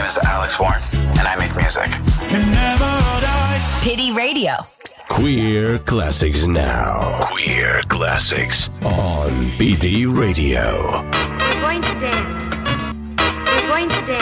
is Alex Warren, and I make music. Pity Radio. Queer Classics Now. Queer Classics on PD Radio. We're going to dance. We're going to dance.